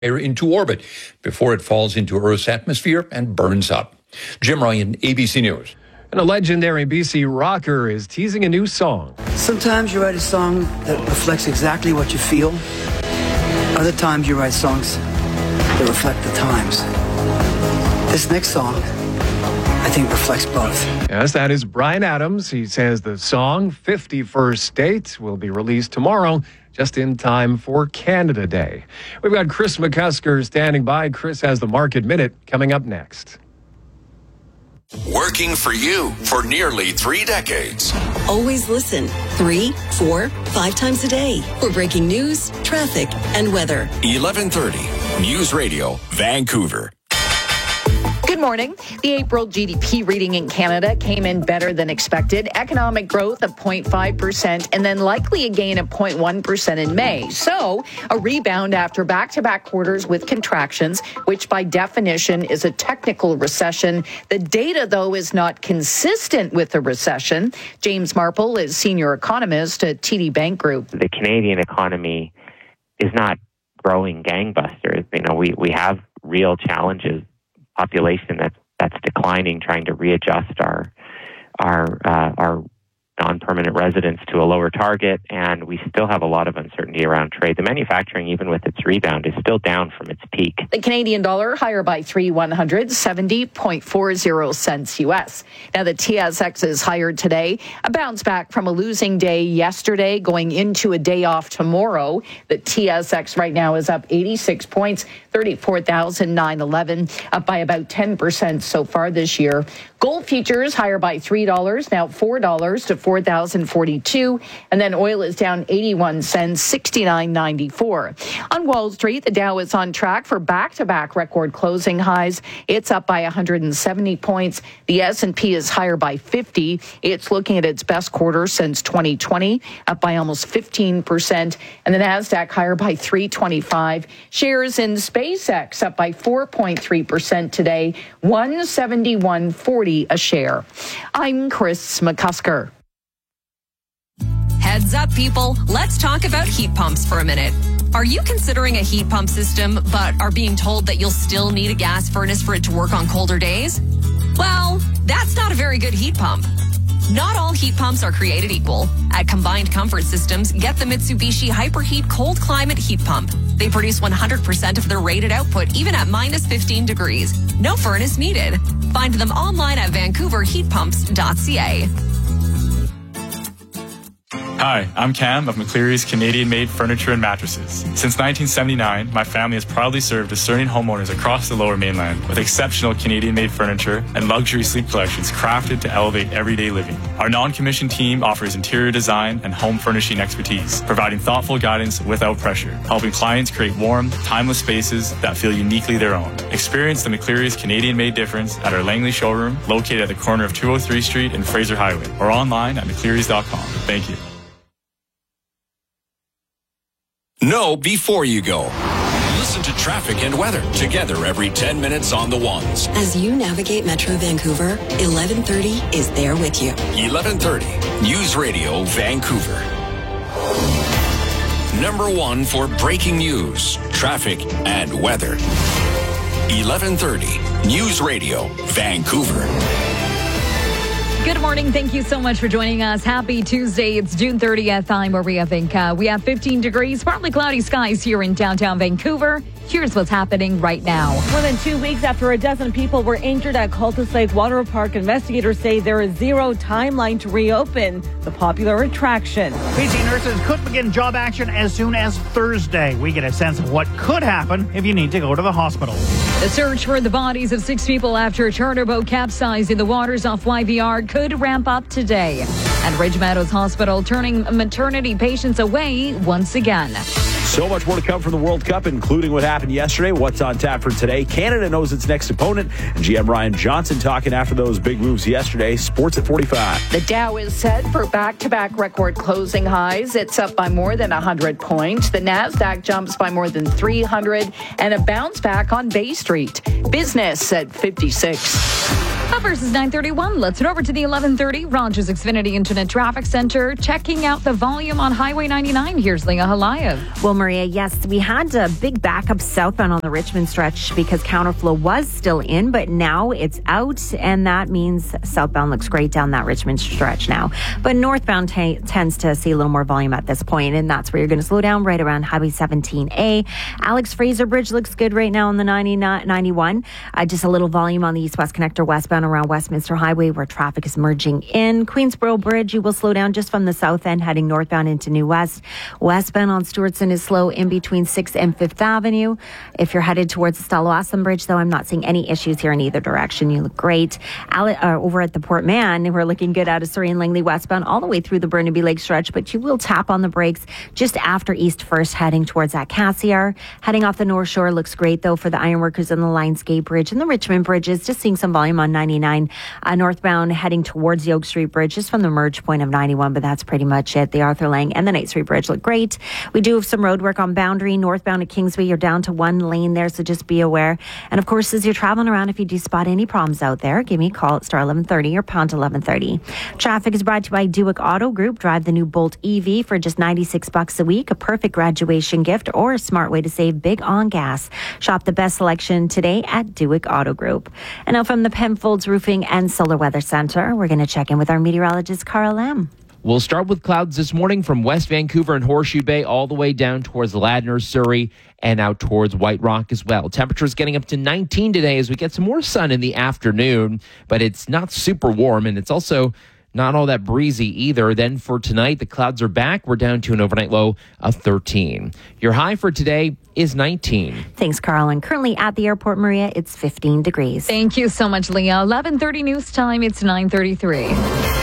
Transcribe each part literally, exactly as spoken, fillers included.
into orbit before it falls into Earth's atmosphere and burns up. Jim Ryan, A B C News. And a legendary B C rocker is teasing a new song. Sometimes you write a song that reflects exactly what you feel. Other times you write songs that reflect the times. This next song, I think, reflects both. Yes, that is Bryan Adams. He says the song fifty-first State will be released tomorrow, just in time for Canada Day. We've got Chris McCusker standing by. Chris has the Market Minute coming up next. Working for you for nearly three decades. Always listen three, four, five times a day for breaking news, traffic, and weather. eleven thirty News Radio, Vancouver. Good morning. The April G D P reading in Canada came in better than expected. Economic growth of zero point five percent and then likely a gain of zero point one percent in May. So a rebound after back-to-back quarters with contractions, which by definition is a technical recession. The data, though, is not consistent with a recession. James Marple is senior economist at T D Bank Group. The Canadian economy is not growing gangbusters. You know, we, we have real challenges. Population that's that's declining, trying to readjust our our uh, our non-permanent residents to a lower target, and we still have a lot of uncertainty around trade. The manufacturing, even with its rebound, is still down from its peak. The Canadian dollar higher by three one hundred seventy point four zero cents U S. Now the T S X is higher today, a bounce back from a losing day yesterday, going into a day off tomorrow. The T S X right now is up eighty-six points, thirty-four thousand nine hundred eleven, up by about ten percent so far this year. Gold futures higher by three dollars, now four dollars to four thousand forty-two, and then oil is down eighty-one cents, sixty-nine ninety-four. On Wall Street, the Dow is on track for back-to-back record closing highs. It's up by one hundred seventy points. The S and P is higher by fifty. It's looking at its best quarter since twenty twenty, up by almost fifteen percent, and the Nasdaq higher by three twenty-five. Shares in SpaceX up by four point three percent today, one seventy-one forty a share. I'm Chris McCusker. Heads up, people. Let's talk about heat pumps for a minute. Are you considering a heat pump system, but are being told that you'll still need a gas furnace for it to work on colder days? Well, that's not a very good heat pump. Not all heat pumps are created equal. At Combined Comfort Systems, get the Mitsubishi Hyperheat Cold Climate Heat Pump. They produce one hundred percent of their rated output, even at minus fifteen degrees. No furnace needed. Find them online at vancouver heat pumps dot c a. Hi, I'm Cam of McCleary's Canadian-made furniture and mattresses. Since nineteen seventy-nine, my family has proudly served discerning homeowners across the Lower Mainland with exceptional Canadian-made furniture and luxury sleep collections crafted to elevate everyday living. Our non-commissioned team offers interior design and home furnishing expertise, providing thoughtful guidance without pressure, helping clients create warm, timeless spaces that feel uniquely their own. Experience the McCleary's Canadian-made difference at our Langley showroom, located at the corner of two oh three Street and Fraser Highway, or online at mcclearys dot com. Thank you. Know before you go. Listen to traffic and weather together every ten minutes on the ones. As you navigate Metro Vancouver, eleven thirty is there with you. eleven thirty News Radio Vancouver. Number one for breaking news, traffic, and weather. eleven thirty News Radio Vancouver. Good morning. Thank you so much for joining us. Happy Tuesday. It's June thirtieth. I'm Maria Vinca. We have fifteen degrees, partly cloudy skies here in downtown Vancouver. Here's what's happening right now. More than two weeks after a dozen people were injured at Cultus Lake Water Park, investigators say there is zero timeline to reopen the popular attraction. P T nurses could begin job action as soon as Thursday. We get a sense of what could happen if you need to go to the hospital. The search for the bodies of six people after a charter boat capsized in the waters off Y V R could ramp up today. And Ridge Meadows Hospital turning maternity patients away once again. So much more to come from the World Cup, including what happened yesterday, what's on tap for today. Canada knows its next opponent, and G M Ryan Johnson talking after those big moves yesterday. Sports at forty-five. The Dow is set for back-to-back record closing highs. It's up by more than one hundred points. The Nasdaq jumps by more than three hundred, and a bounce back on Bay Street. Business at fifty-six. Up versus nine thirty-one. Let's head over to the eleven thirty Rogers Xfinity Internet Traffic Center, checking out the volume on Highway ninety-nine. Here's Leah Halayev. Well, Maria, yes, we had a big backup southbound on the Richmond stretch because counterflow was still in, but now it's out, and that means southbound looks great down that Richmond stretch now. But northbound t- tends to see a little more volume at this point, and that's where you're going to slow down right around Highway seventeen A. Alex Fraser Bridge looks good right now on the ninety-nine, ninety-one. Uh, just a little volume on the east-west connector westbound around Westminster Highway where traffic is merging in. Queensboro Bridge, you will slow down just from the south end heading northbound into New West. Westbound on Stewartson is slow in between sixth and fifth Avenue. If you're headed towards the Stella Awesome Bridge, though, I'm not seeing any issues here in either direction. You look great. Ale- uh, over at the Port Mann, we're looking good out of Surrey and Langley westbound all the way through the Burnaby Lake stretch, but you will tap on the brakes just after East First heading towards that Cassiar. Heading off the North Shore looks great, though, for the Ironworkers and the Lionsgate Bridge and the Richmond Bridges. Just seeing some volume on ninety-nine. Uh, northbound heading towards the Oak Street Bridge, just from the merge point of ninety-one, but that's pretty much it. The Arthur Lang and the Knight Street Bridge look great. We do have some road work on Boundary, northbound at Kingsway. You're down to one lane there, so just be aware. And of course, as you're traveling around, if you do spot any problems out there, give me a call at star eleven thirty or pound eleven thirty. Traffic is brought to you by Dewick Auto Group. Drive the new Bolt E V for just ninety-six bucks a week, a perfect graduation gift or a smart way to save big on gas. Shop the best selection today at Dewick Auto Group. And now from the Penfolds Roofing and Solar Weather Center, we're going to check in with our meteorologist, Carl Lam. We'll start with clouds this morning from West Vancouver and Horseshoe Bay all the way down towards Ladner, Surrey, and out towards White Rock as well. Temperatures getting up to nineteen today as we get some more sun in the afternoon, but it's not super warm, and it's also not all that breezy either. Then for tonight, the clouds are back. We're down to an overnight low of thirteen. Your high for today is nineteen. Thanks, Carl. And currently at the airport, Maria, it's fifteen degrees. Thank you so much, Leah. eleven thirty news time. It's nine thirty-three.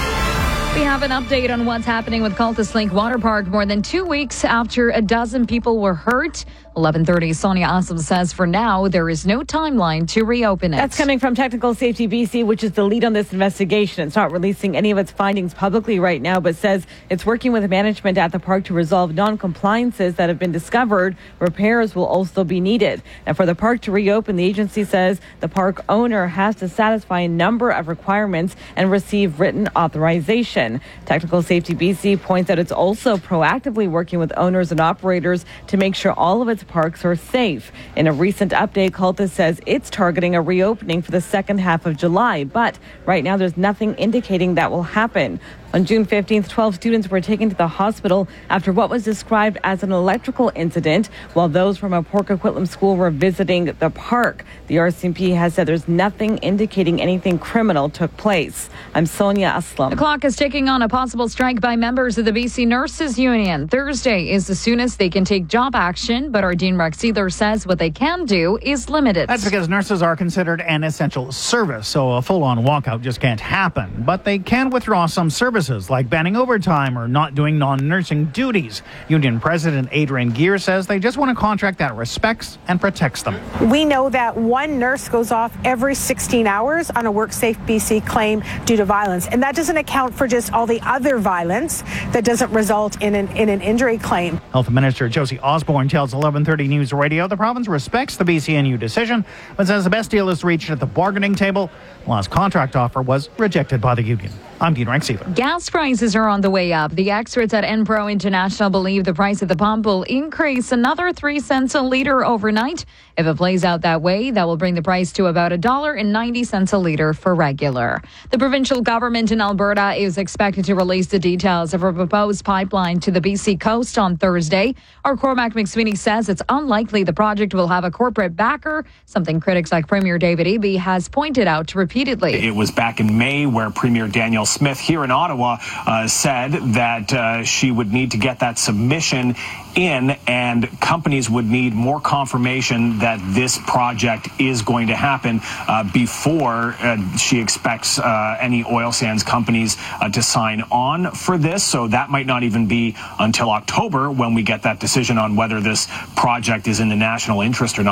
We have an update on what's happening with Cultus Lake Water Park more than two weeks after a dozen people were hurt. eleven thirty, Sonia Assam says for now, there is no timeline to reopen it. That's coming from Technical Safety B C, which is the lead on this investigation. It's not releasing any of its findings publicly right now, but says it's working with management at the park to resolve non-compliances that have been discovered. Repairs will also be needed. And for the park to reopen, the agency says the park owner has to satisfy a number of requirements and receive written authorization. Technical Safety B C points out it's also proactively working with owners and operators to make sure all of its parks are safe. In a recent update, Cultus says it's targeting a reopening for the second half of July, but right now there's nothing indicating that will happen. On June fifteenth, twelve students were taken to the hospital after what was described as an electrical incident, while those from a Port Coquitlam school were visiting the park. The R C M P has said there's nothing indicating anything criminal took place. I'm Sonia Aslam. The clock is ticking on a possible strike by members of the B C Nurses Union. Thursday is the soonest they can take job action, but our Dean Rex Sealer says what they can do is limited. That's because nurses are considered an essential service, so a full-on walkout just can't happen. But they can withdraw some services, like banning overtime or not doing non-nursing duties. Union President Adrian Gear says they just want a contract that respects and protects them. We know that one nurse goes off every sixteen hours on a WorkSafe B C claim due to violence, and that doesn't account for just all the other violence that doesn't result in an, in an injury claim. Health Minister Josie Osborne tells eleven thirty News Radio the province respects the B C N U decision, but says the best deal is reached at the bargaining table. The last contract offer was rejected by the union. I'm Dean Rex Sealer. Gas prices are on the way up. The experts at Enpro International believe the price at the pump will increase another three cents a litre overnight. If it plays out that way, that will bring the price to about one dollar and ninety cents a litre for regular. The provincial government in Alberta is expected to release the details of a proposed pipeline to the B C coast on Thursday. Our Cormac McSweeney says it's unlikely the project will have a corporate backer, something critics like Premier David Eby has pointed out repeatedly. It was back in May where Premier Danielle Smith here in Ottawa uh, said that uh, she would need to get that submission in, and companies would need more confirmation that this project is going to happen uh, before uh, she expects uh, any oil sands companies uh, to sign on for this. So that might not even be until October when we get that decision on whether this project is in the national interest or not.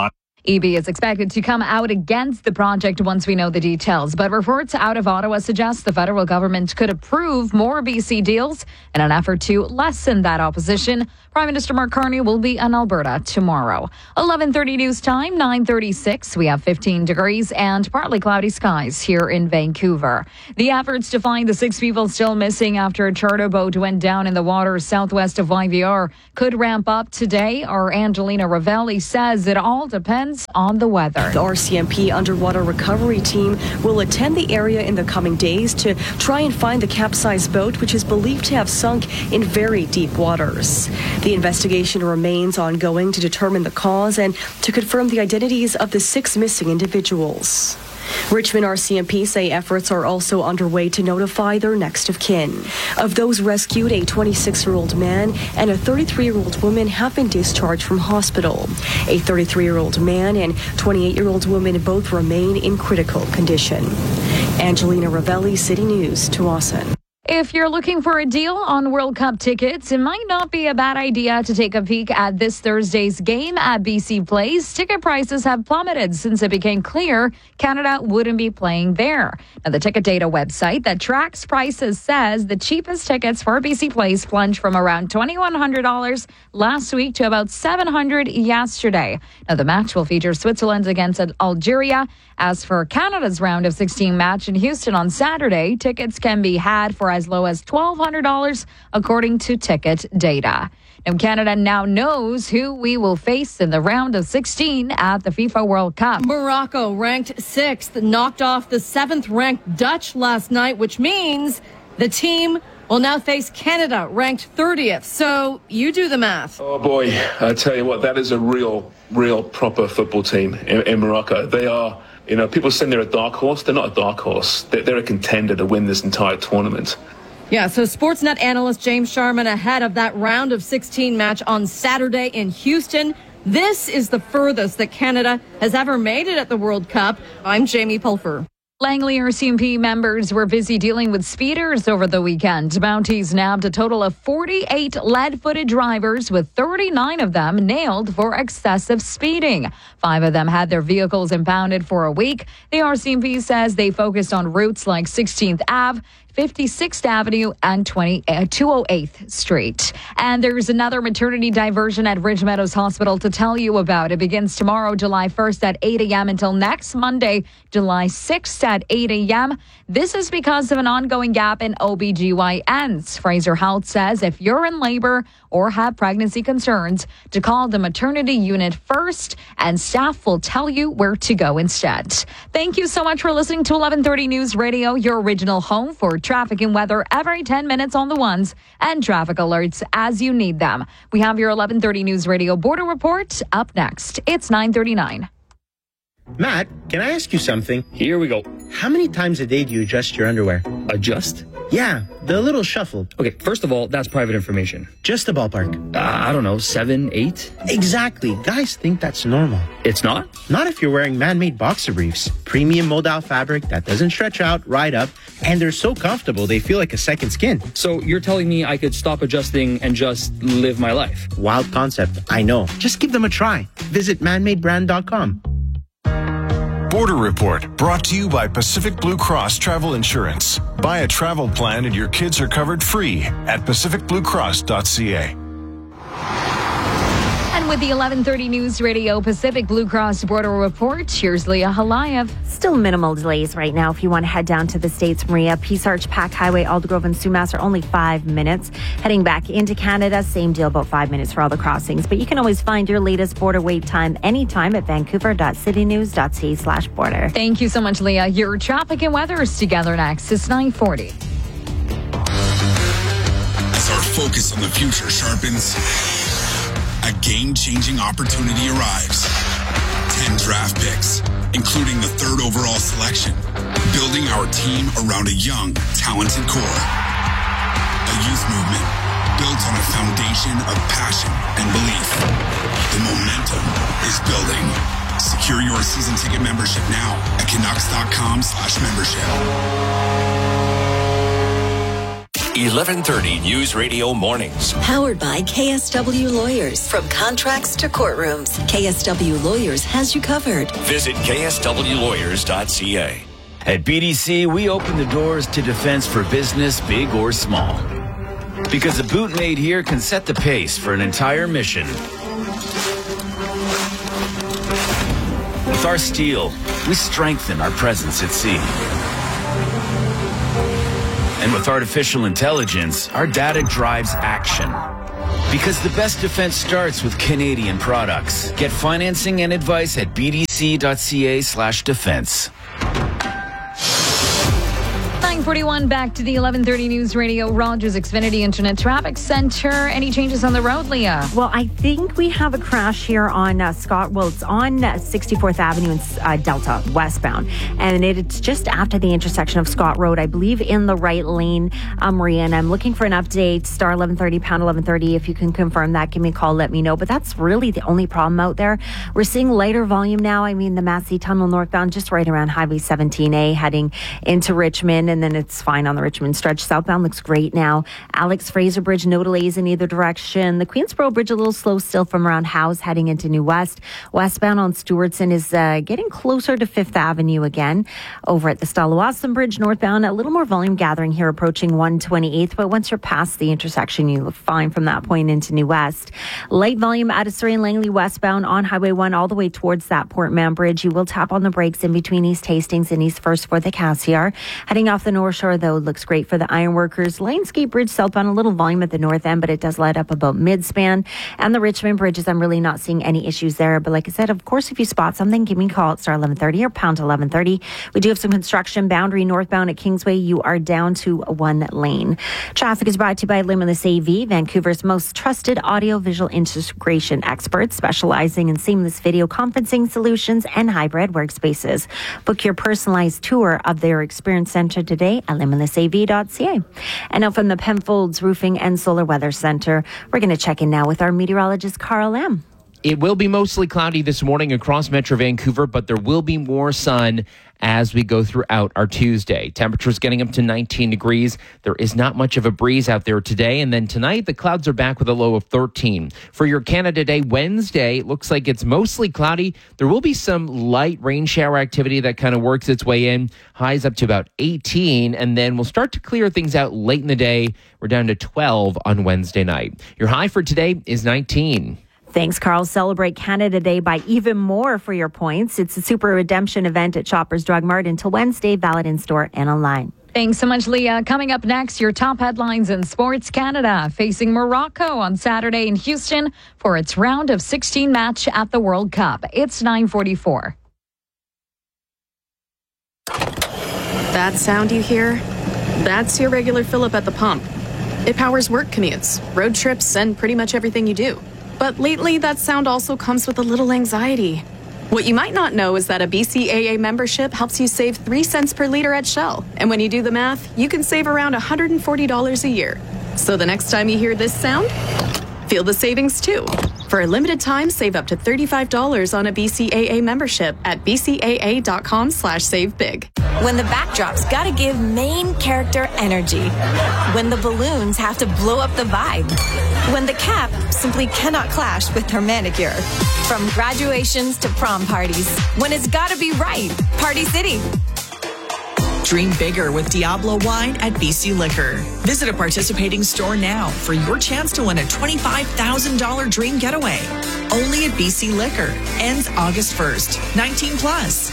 E B is expected to come out against the project once we know the details, but reports out of Ottawa suggest the federal government could approve more B C deals in an effort to lessen that opposition. Prime Minister Mark Carney will be in Alberta tomorrow. eleven thirty news time, nine thirty-six. We have fifteen degrees and partly cloudy skies here in Vancouver. The efforts to find the six people still missing after a charter boat went down in the waters southwest of Y V R could ramp up today. Our Angelina Ravelli says it all depends on the weather. The R C M P Underwater Recovery Team will attend the area in the coming days to try and find the capsized boat, which is believed to have sunk in very deep waters. The investigation remains ongoing to determine the cause and to confirm the identities of the six missing individuals. Richmond R C M P say efforts are also underway to notify their next of kin. Of those rescued, a twenty-six-year-old man and a thirty-three-year-old woman have been discharged from hospital. A thirty-three-year-old man and twenty-eight-year-old woman both remain in critical condition. Angelina Ravelli, City News, Tsawwassen. If you're looking for a deal on World Cup tickets, it might not be a bad idea to take a peek at this Thursday's game at B C Place. Ticket prices have plummeted since it became clear Canada wouldn't be playing there. Now, the Ticket Data website that tracks prices says the cheapest tickets for B C Place plunged from around twenty-one hundred dollars last week to about seven hundred dollars yesterday. Now, the match will feature Switzerland against Algeria. As for Canada's round of sixteen match in Houston on Saturday, tickets can be had for as low as twelve hundred dollars, according to Ticket Data. Now, Canada now knows who we will face in the round of sixteen at the FIFA World Cup. Morocco, ranked sixth, knocked off the seventh-ranked Dutch last night, which means the team will now face Canada, ranked thirtieth. So you do the math. Oh, boy. I tell you what, that is a real, real proper football team in, in Morocco. They are... You know, people saying they're a dark horse. They're not a dark horse. They're, they're a contender to win this entire tournament. Yeah, so Sportsnet analyst James Sharman ahead of that round of sixteen match on Saturday in Houston. This is the furthest that Canada has ever made it at the World Cup. I'm Jamie Pulfer. Langley R C M P members were busy dealing with speeders over the weekend. Mounties nabbed a total of forty-eight lead-footed drivers, with thirty-nine of them nailed for excessive speeding. Five of them had their vehicles impounded for a week. The R C M P says they focused on routes like sixteenth Avenue, fifty-sixth Avenue, and two oh eighth Street. And there's another maternity diversion at Ridge Meadows Hospital to tell you about. It begins tomorrow, July first at eight a.m. until next Monday, July sixth at eight a.m. This is because of an ongoing gap in O B G Y Ns. Fraser Health says if you're in labor or have pregnancy concerns, to call the maternity unit first, and staff will tell you where to go instead. Thank you so much for listening to eleven thirty News Radio, your original home for traffic and weather every ten minutes on the ones, and traffic alerts as you need them. We have your eleven thirty News Radio border report up next. It's nine thirty-nine. Matt, can I ask you something? Here we go. How many times a day do you adjust your underwear? Adjust? Yeah, the little shuffle. Okay, first of all, that's private information. Just a ballpark. Uh, I don't know, seven, eight? Exactly. Guys think that's normal. It's not? Not if you're wearing man-made boxer briefs. Premium modal fabric that doesn't stretch out, right up, and they're so comfortable they feel like a second skin. So you're telling me I could stop adjusting and just live my life? Wild concept, I know. Just give them a try. Visit man made brand dot com. Border Report, brought to you by Pacific Blue Cross Travel Insurance. Buy a travel plan and your kids are covered free at pacific blue cross dot c a. And with the eleven thirty News Radio Pacific Blue Cross Border Report, here's Leah Halayev. Still minimal delays right now if you want to head down to the States. Maria, Peace Arch, Pack Highway, Aldergrove, and Sumas are only five minutes. Heading back into Canada, same deal, about five minutes for all the crossings. But you can always find your latest border wait time anytime at vancouver dot city news dot c a slash border. Thank you so much, Leah. Your traffic and weather is together next. It's nine forty. As our focus on the future sharpens, a game-changing opportunity arrives. Ten draft picks, including the third overall selection. Building our team around a young, talented core. A youth movement built on a foundation of passion and belief. The momentum is building. Secure your season ticket membership now at canucks dot com slash membership. eleven thirty News Radio Mornings. Powered by K S W Lawyers. From contracts to courtrooms, K S W Lawyers has you covered. Visit K S W lawyers dot C A. At B D C, we open the doors to defense for business, big or small. Because a boot made here can set the pace for an entire mission. With our steel, we strengthen our presence at sea. And with artificial intelligence, our data drives action. Because the best defense starts with Canadian products. Get financing and advice at b d c dot c a slash defense. nine forty-one, back to the eleven thirty News Radio Rogers Xfinity Internet Traffic Center. Any changes on the road, Leah? Well, I think we have a crash here on uh, Scott. Well, it's on uh, sixty-fourth Avenue in uh, Delta, westbound. And it's just after the intersection of Scott Road, I believe in the right lane, uh, Maria. And I'm looking for an update, star eleven thirty, pound eleven thirty. If you can confirm that, give me a call, let me know. But that's really the only problem out there. We're seeing lighter volume now. I mean, the Massey Tunnel northbound, just right around Highway seventeen A, heading into Richmond. And then it's fine on the Richmond stretch. Southbound looks great now. Alex Fraser Bridge, no delays in either direction. The Queensboro Bridge a little slow still from around Howes heading into New West. Westbound on Stewartson is uh, getting closer to Fifth Avenue again. Over at the Stella-Wasson Bridge northbound, a little more volume gathering here approaching one twenty-eighth, but once you're past the intersection, you look fine from that point into New West. Light volume out of Surrey and Langley westbound on Highway one all the way towards that Port Mann Bridge. You will tap on the brakes in between East Hastings and East First for the Cassiar. Heading off the North Shore, though, looks great for the Ironworkers. Lionsgate Bridge southbound, a little volume at the north end, but it does light up about mid-span. And the Richmond Bridges, I'm really not seeing any issues there. But like I said, of course, if you spot something, give me a call at star eleven thirty or pound eleven thirty. We do have some construction boundary northbound at Kingsway. You are down to one lane. Traffic is brought to you by Limitless A V, Vancouver's most trusted audio-visual integration expert, specializing in seamless video conferencing solutions and hybrid workspaces. Book your personalized tour of their experience center today at limitless a v dot c a. And now from the Penfolds Roofing and Solar Weather Center, we're going to check in now with our meteorologist, Carl Lam. It will be mostly cloudy this morning across Metro Vancouver, but there will be more sun as we go throughout our Tuesday. Temperatures getting up to nineteen degrees. There is not much of a breeze out there today. And then tonight, the clouds are back with a low of thirteen. For your Canada Day Wednesday, it looks like it's mostly cloudy. There will be some light rain shower activity that kind of works its way in. Highs up to about eighteen. And then we'll start to clear things out late in the day. We're down to twelve on Wednesday night. Your high for today is nineteen. Thanks, Carl. Celebrate Canada Day by even more for your points. It's a super redemption event at Shoppers Drug Mart until Wednesday, valid in store and online. Thanks so much, Leah. Coming up next, your top headlines in sports. Canada facing Morocco on Saturday in Houston for its round of sixteen match at the World Cup. It's nine forty-four. That sound you hear? That's your regular fill-up at the pump. It powers work commutes, road trips, and pretty much everything you do. But lately, that sound also comes with a little anxiety. What you might not know is that a B C A A membership helps you save three cents per liter at Shell. And when you do the math, you can save around one hundred forty dollars a year. So the next time you hear this sound, feel the savings too. For a limited time, save up to thirty-five dollars on a B C A A membership at b c a a dot com slash save big. When the backdrop's gotta give main character energy. When the balloons have to blow up the vibe. When the cap simply cannot clash with her manicure. From graduations to prom parties. When it's gotta be right. Party City. Dream bigger with Diablo Wine at B C Liquor. Visit a participating store now for your chance to win a twenty-five thousand dollars dream getaway. Only at B C Liquor. Ends August first. nineteen plus.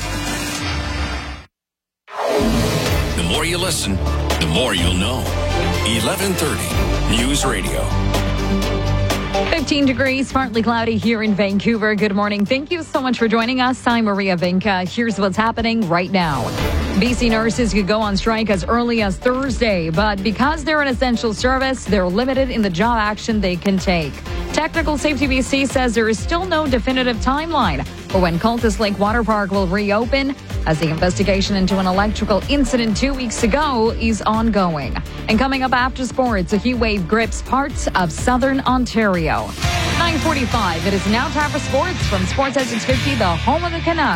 The more you listen, the more you'll know. eleven thirty News Radio. fifteen degrees, partly cloudy here in Vancouver. Good morning. Thank you so much for joining us. I'm Maria Vinca. Here's what's happening right now. B C nurses could go on strike as early as Thursday, but because they're an essential service, they're limited in the job action they can take. Technical Safety B C says there is still no definitive timeline for when Cultus Lake Water Park will reopen, as the investigation into an electrical incident two weeks ago is ongoing. And coming up after sports, a heat wave grips parts of southern Ontario. nine forty-five, it is now time for sports from Sportsnet six fifty, the home of the Canucks.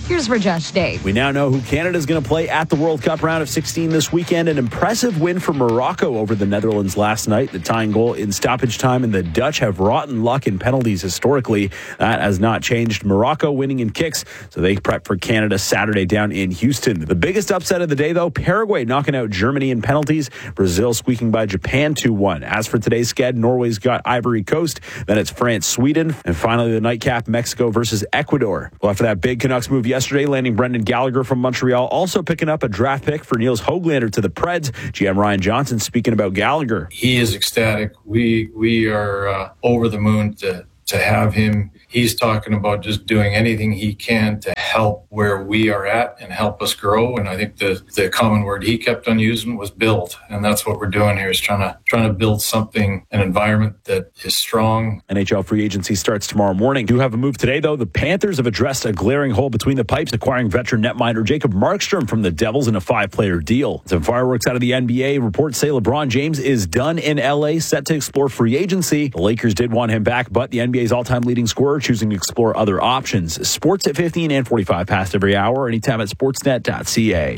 Here's Rajesh Day. We now know who Canada is going to play at the World Cup round of sixteen this weekend. An impressive win for Morocco over the Netherlands last night. The tying goal in stoppage time, and the Dutch have rotten luck in penalties historically. That has not changed. Morocco winning in kicks, so they prep for Canada Saturday down in Houston. The biggest upset of the day, though, Paraguay knocking out Germany in penalties. Brazil squeaking by Japan two one. As for today's sked, Norway's got Ivory Coast. Then it's France, Sweden. And finally, the nightcap, Mexico versus Ecuador. Well, after that big Canucks move yesterday, landing Brendan Gallagher from Montreal, also picking up a draft pick for Niels Höglander to the Preds. G M Ryan Johnson speaking about Gallagher. He is ecstatic. We we are uh, over the moon to to have him. He's talking about just doing anything he can to help where we are at and help us grow. And I think the, the common word he kept on using was build. And that's what we're doing here, is trying to trying to build something, an environment that is strong. N H L free agency starts tomorrow morning. Do have a move today, though. The Panthers have addressed a glaring hole between the pipes, acquiring veteran netminder Jacob Markstrom from the Devils in a five-player deal. Some fireworks out of the N B A. Reports say LeBron James is done in L A, set to explore free agency. The Lakers did want him back, but the N B A's all-time leading scorer choosing to explore other options. Sports at fifteen and forty-five past every hour, anytime at sportsnet dot c a.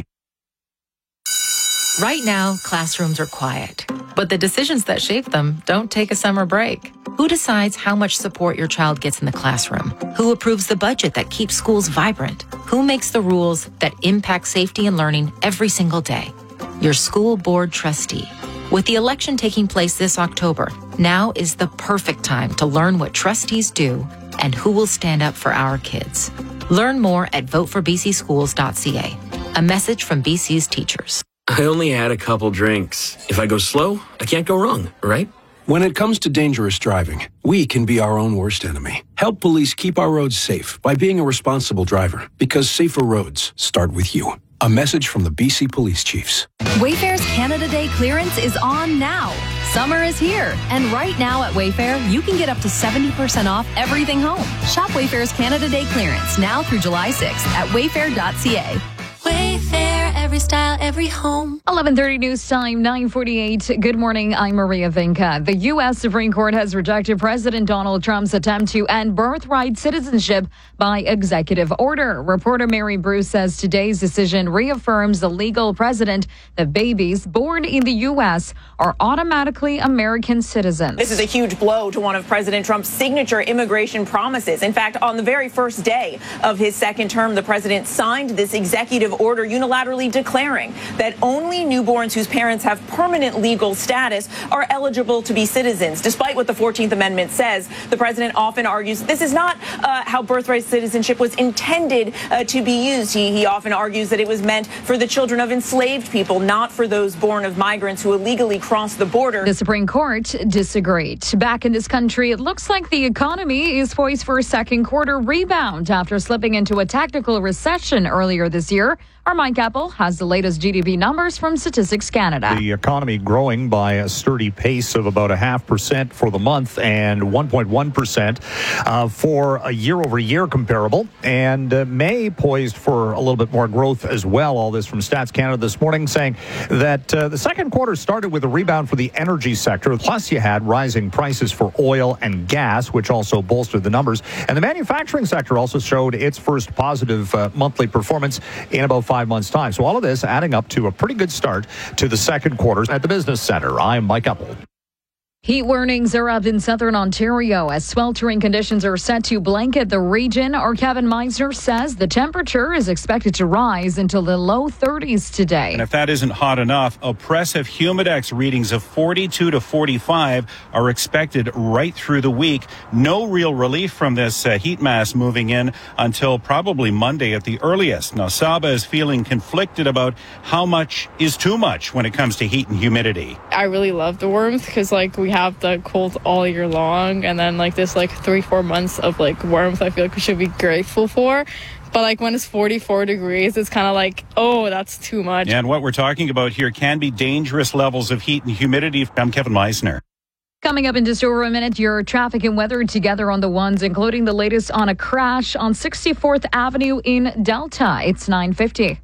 Right now, classrooms are quiet, but the decisions that shape them don't take a summer break. Who decides how much support your child gets in the classroom? Who approves the budget that keeps schools vibrant? Who makes the rules that impact safety and learning every single day? Your school board trustee. With the election taking place this October, now is the perfect time to learn what trustees do and who will stand up for our kids. Learn more at vote for b c schools dot c a. A message from B C's teachers. I only had a couple drinks. If I go slow, I can't go wrong, right? When it comes to dangerous driving, we can be our own worst enemy. Help police keep our roads safe by being a responsible driver, because safer roads start with you. A message from the B C Police Chiefs. Wayfair's Canada Day clearance is on now. Summer is here, and right now at Wayfair, you can get up to seventy percent off everything home. Shop Wayfair's Canada Day clearance now through July sixth at wayfair dot c a. Wayfair, every style, every home. eleven thirty news time, nine forty-eight. Good morning, I'm Maria Vinca. The U S Supreme Court has rejected President Donald Trump's attempt to end birthright citizenship by executive order. Reporter Mary Bruce says today's decision reaffirms the legal precedent that babies born in the U S are automatically American citizens. This is a huge blow to one of President Trump's signature immigration promises. In fact, on the very first day of his second term, the president signed this executive order unilaterally declaring that only newborns whose parents have permanent legal status are eligible to be citizens. Despite what the fourteenth Amendment says, the president often argues this is not uh, how birthright citizenship was intended uh, to be used. He, he often argues that it was meant for the children of enslaved people, not for those born of migrants who illegally crossed the border. The Supreme Court disagreed. Back in this country, it looks like the economy is poised for a second quarter rebound after slipping into a technical recession earlier this year. Our Mike Apple has the latest G D P numbers from Statistics Canada. The economy growing by a sturdy pace of about a half percent for the month and one point one percent uh, for a year-over-year comparable. And uh, May poised for a little bit more growth as well. All this from Stats Canada this morning, saying that uh, the second quarter started with a rebound for the energy sector. Plus, you had rising prices for oil and gas, which also bolstered the numbers. And the manufacturing sector also showed its first positive uh, monthly performance in about five Five months' time. So all of this adding up to a pretty good start to the second quarter at the Business Center. I'm Mike Apple. Heat warnings are up in southern Ontario as sweltering conditions are set to blanket the region. Our Kevin Meisner says the temperature is expected to rise into the low thirties today. And if that isn't hot enough, oppressive humidex readings of forty-two to forty-five are expected right through the week. No real relief from this uh, heat mass moving in until probably Monday at the earliest. Now, Saba is feeling conflicted about how much is too much when it comes to heat and humidity. I really love the warmth because, like, we have the cold all year long, and then like this like three four months of like warmth I feel like we should be grateful for. But like when it's forty-four degrees, it's kind of like, oh, that's too much. And what we're talking about here can be dangerous levels of heat and humidity. I'm Kevin Meisner. Coming up in just over a minute, your traffic and weather together on the ones, including the latest on a crash on sixty-fourth Avenue in Delta. It's nine fifty.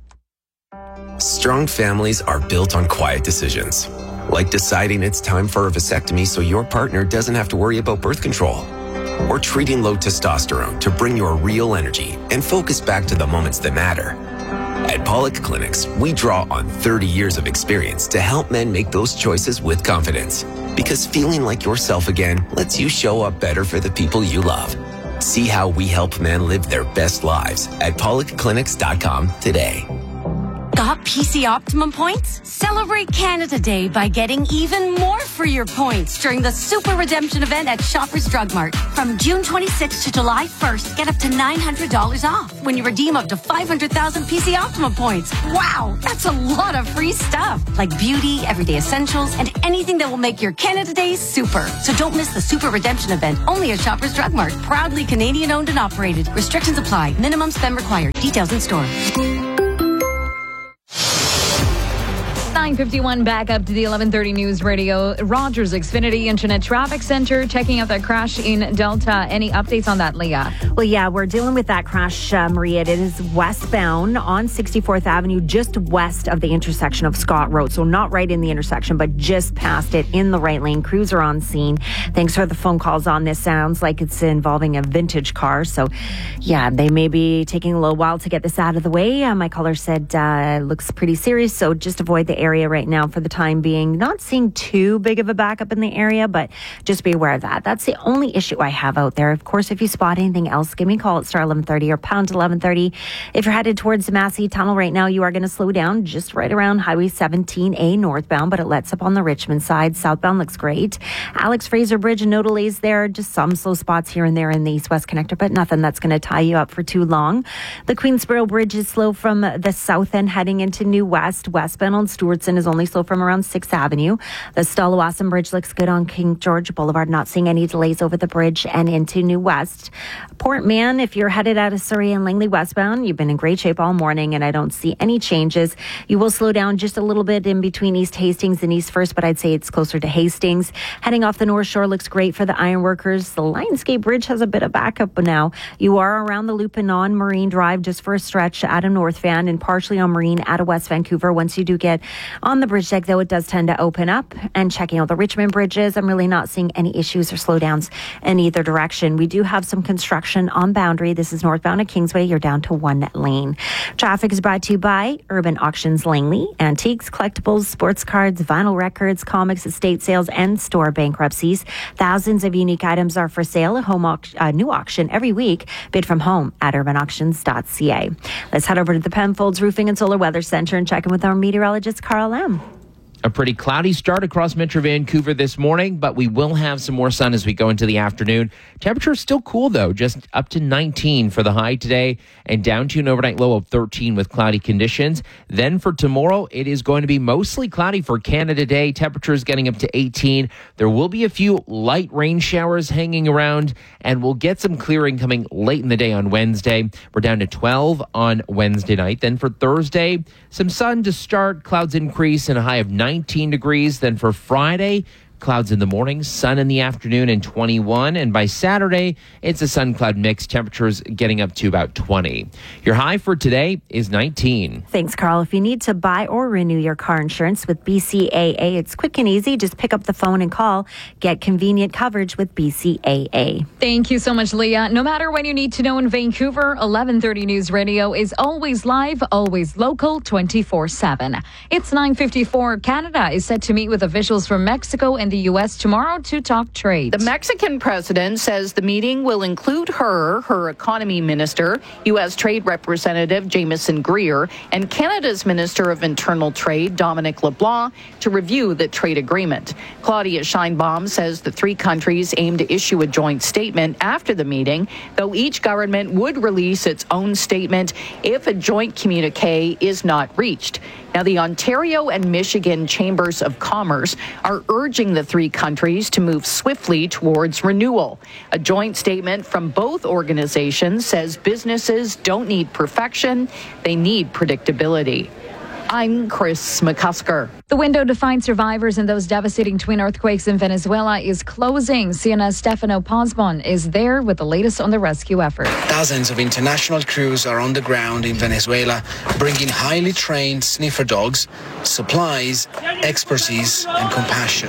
Strong families are built on quiet decisions, like deciding it's time for a vasectomy so your partner doesn't have to worry about birth control. or treating low testosterone to bring your real energy and focus back to the moments that matter. At Pollock Clinics, we draw on thirty years of experience to help men make those choices with confidence. Because feeling like yourself again lets you show up better for the people you love. See how we help men live their best lives at pollock clinics dot com today. Got P C Optimum points? Celebrate Canada Day by getting even more for your points during the Super Redemption event at Shoppers Drug Mart. From June twenty-sixth to July first, get up to nine hundred dollars off when you redeem up to five hundred thousand P C Optimum points. Wow, that's a lot of free stuff, like beauty, everyday essentials, and anything that will make your Canada Day super. So don't miss the Super Redemption event, only at Shoppers Drug Mart. Proudly Canadian owned and operated. Restrictions apply. Minimum spend required. Details in store. nine fifty-one, back up to the eleven thirty News Radio. Rogers Xfinity Internet Traffic Center checking out that crash in Delta. Any updates on that, Leah? Well, yeah, we're dealing with that crash, uh, Maria. It is westbound on sixty-fourth Avenue, just west of the intersection of Scott Road. So not right in the intersection, but just past it in the right lane. Crews are on scene. Thanks for the phone calls on this. Sounds like it's involving a vintage car. So, yeah, they may be taking a little while to get this out of the way. Uh, my caller said uh, it looks pretty serious, so just avoid the area right now for the time being. Not seeing too big of a backup in the area, but just be aware of that. That's the only issue I have out there. Of course, if you spot anything else, give me a call at star eleven thirty or pound eleven thirty. If you're headed towards the Massey Tunnel right now, you are going to slow down just right around Highway seventeen A northbound, but it lets up on the Richmond side. Southbound looks great. Alex Fraser Bridge, no delays there. Just some slow spots here and there in the east-west connector, but nothing that's going to tie you up for too long. The Queensboro Bridge is slow from the south end heading into New West. Westbound on Stewartson is only slow from around sixth Avenue. The Stalawasan Bridge looks good on King George Boulevard. Not seeing any delays over the bridge and into New West. Port Mann, if you're headed out of Surrey and Langley westbound, you've been in great shape all morning and I don't see any changes. You will slow down just a little bit in between East Hastings and East First, but I'd say it's closer to Hastings. Heading off the North Shore looks great for the ironworkers. The Lionsgate Bridge has a bit of backup now. You are around the loop and on Marine Drive just for a stretch out of North Van and partially on Marine out of West Vancouver. Once you do get on the bridge deck, though, it does tend to open up. And checking out the Richmond bridges, I'm really not seeing any issues or slowdowns in either direction. We do have some construction on Boundary. This is northbound at Kingsway. You're down to one lane. Traffic is brought to you by Urban Auctions Langley. Antiques, collectibles, sports cards, vinyl records, comics, estate sales, and store bankruptcies. Thousands of unique items are for sale. A home au- uh, new auction every week. Bid from home at urban auctions dot c a. Let's head over to the Penfolds Roofing and Solar Weather Center and check in with our meteorologist, Carl M. A pretty cloudy start across Metro Vancouver this morning, but we will have some more sun as we go into the afternoon. Temperature is still cool, though, just up to nineteen for the high today and down to an overnight low of thirteen with cloudy conditions. Then for tomorrow, it is going to be mostly cloudy for Canada Day. Temperatures getting up to eighteen. There will be a few light rain showers hanging around, and we'll get some clearing coming late in the day on Wednesday. We're down to twelve on Wednesday night. Then for Thursday, some sun to start, clouds increase, and a high of nineteen degrees. Then for Friday, clouds in the morning, sun in the afternoon, and twenty-one. And by Saturday, it's a sun-cloud mix. Temperatures getting up to about twenty. Your high for today is nineteen. Thanks, Carl. If you need to buy or renew your car insurance with B C A A, it's quick and easy. Just pick up the phone and call. Get convenient coverage with B C A A. Thank you so much, Leah. No matter when you need to know in Vancouver, eleven thirty News Radio is always live, always local, twenty-four seven. It's nine fifty-four. Canada is set to meet with officials from Mexico and the U S tomorrow to talk trade. The Mexican president says the meeting will include her, her economy minister, U S Trade Representative Jameson Greer, and Canada's Minister of Internal Trade, Dominic LeBlanc, to review the trade agreement. Claudia Sheinbaum says the three countries aim to issue a joint statement after the meeting, though each government would release its own statement if a joint communique is not reached. Now, the Ontario and Michigan Chambers of Commerce are urging the three countries to move swiftly towards renewal. A joint statement from both organizations says businesses don't need perfection, they need predictability. I'm Chris McCusker. The window to find survivors in those devastating twin earthquakes in Venezuela is closing. C N N's Stefano Posbon is there with the latest on the rescue effort. Thousands of international crews are on the ground in Venezuela, bringing highly trained sniffer dogs, supplies, expertise, and compassion.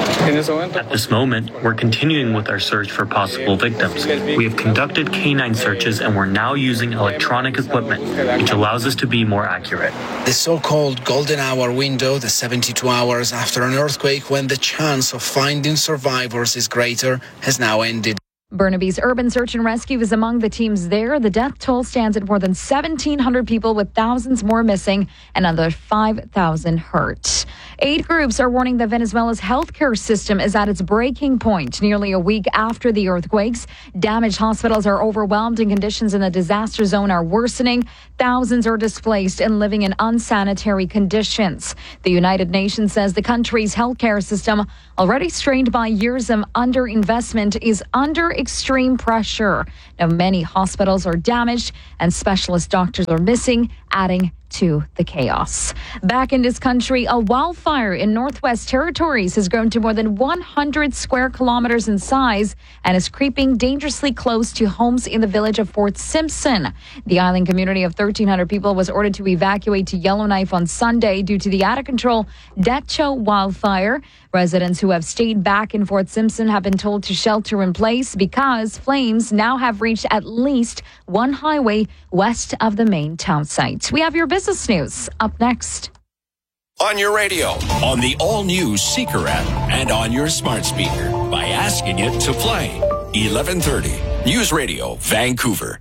At this moment, we're continuing with our search for possible victims. We have conducted canine searches and we're now using electronic equipment, which allows us to be more accurate. The so-called golden hour window, the seventy-two hours after an earthquake when the chance of finding survivors is greater, has now ended. Burnaby's urban search and rescue is among the teams there. The death toll stands at more than seventeen hundred people, with thousands more missing and another five thousand hurt. Aid groups are warning that Venezuela's healthcare system is at its breaking point. Nearly a week after the earthquakes, damaged hospitals are overwhelmed and conditions in the disaster zone are worsening. Thousands are displaced and living in unsanitary conditions. The United Nations says the country's healthcare system, already strained by years of underinvestment, is under extreme pressure. Now, many hospitals are damaged and specialist doctors are missing, adding to the chaos. Back in this country, a wildfire in Northwest Territories has grown to more than one hundred square kilometers in size and is creeping dangerously close to homes in the village of Fort Simpson. The island community of thirteen hundred people was ordered to evacuate to Yellowknife on Sunday due to the out-of-control Decho wildfire. Residents who have stayed back in Fort Simpson have been told to shelter in place because flames now have reached at least one highway west of the main town site. We have your business news up next. On your radio, on the all-new Seeker app, and on your smart speaker by asking it to play. eleven thirty News Radio, Vancouver.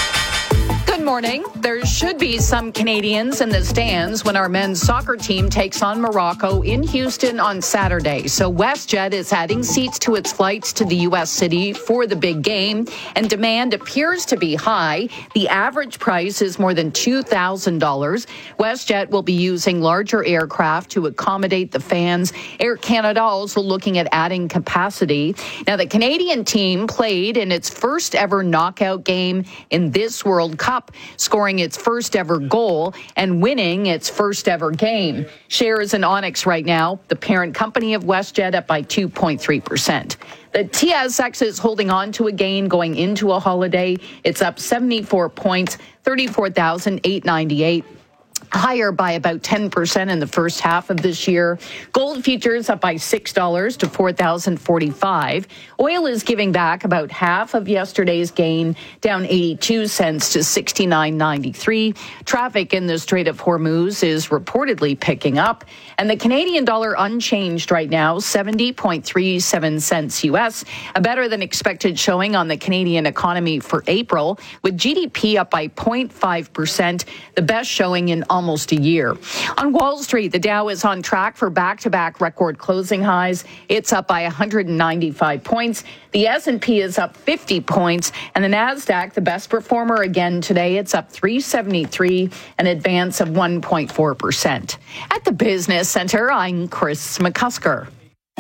Good morning. There should be some Canadians in the stands when our men's soccer team takes on Morocco in Houston on Saturday. So WestJet is adding seats to its flights to the U S city for the big game, and demand appears to be high. The average price is more than two thousand dollars. WestJet will be using larger aircraft to accommodate the fans. Air Canada also looking at adding capacity. Now, the Canadian team played in its first ever knockout game in this World Cup, scoring its first ever goal and winning its first ever game. Shares in Onyx right now, the parent company of WestJet, up by two point three percent. The T S X is holding on to a gain going into a holiday. It's up seventy-four points, thirty-four thousand eight hundred ninety-eight. Higher by about ten percent in the first half of this year. Gold futures up by six dollars to four thousand forty-five. Oil is giving back about half of yesterday's gain, down eighty-two cents to sixty-nine ninety-three. Traffic in the Strait of Hormuz is reportedly picking up. And the Canadian dollar unchanged right now, seventy point three seven cents U S. A better than expected showing on the Canadian economy for April, with G D P up by zero point five percent, the best showing in almost a year. On Wall Street, the Dow is on track for back-to-back record closing highs. It's up by one hundred ninety-five points. The S and P is up fifty points, and the Nasdaq, the best performer again today, it's up three seventy-three, an advance of one point four percent. At the Business Center, I'm Chris McCusker.